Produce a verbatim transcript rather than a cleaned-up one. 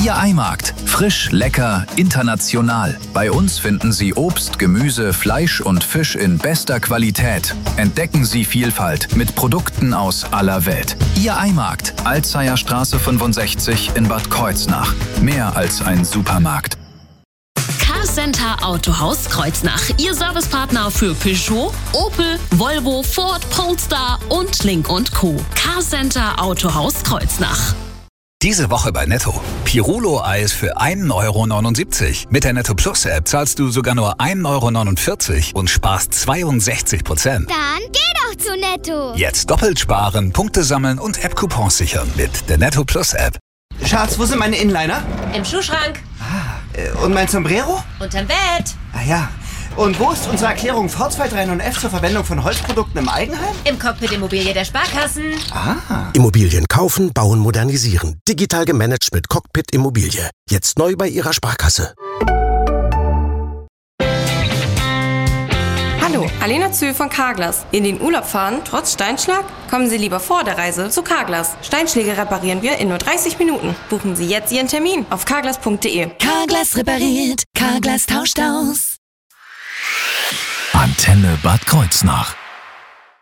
Ihr Eimarkt. Frisch, lecker, international. Bei uns finden Sie Obst, Gemüse, Fleisch und Fisch in bester Qualität. Entdecken Sie Vielfalt mit Produkten aus aller Welt. Ihr Eimarkt. Alzeyer Straße fünfundsechzig in Bad Kreuznach. Mehr als ein Supermarkt. Carcenter Autohaus Kreuznach. Ihr Servicepartner für Peugeot, Opel, Volvo, Ford, Polestar und Link und Co. Carcenter Autohaus Kreuznach. Diese Woche bei Netto. Pirulo-Eis für ein Euro neunundsiebzig. Mit der Netto Plus App zahlst du sogar nur ein Euro neunundvierzig und sparst zweiundsechzig Prozent. Dann geh doch zu Netto. Jetzt doppelt sparen, Punkte sammeln und App-Coupons sichern mit der Netto Plus App. Schatz, wo sind meine Inliner? Im Schuhschrank. Ah, und mein Sombrero? Unterm Bett. Ah ja. Und wo ist unsere Erklärung V zwei drei neun F zur Verwendung von Holzprodukten im Eigenheim? Im Cockpit Immobilie der Sparkassen. Ah. Immobilien kaufen, bauen, modernisieren. Digital gemanagt mit Cockpit Immobilie. Jetzt neu bei Ihrer Sparkasse. Hallo, Alena Zöhl von Carglass. In den Urlaub fahren, trotz Steinschlag? Kommen Sie lieber vor der Reise zu Carglass. Steinschläge reparieren wir in nur dreißig Minuten. Buchen Sie jetzt Ihren Termin auf carglass punkt de. Carglass repariert, Carglass tauscht aus. Antenne Bad Kreuznach.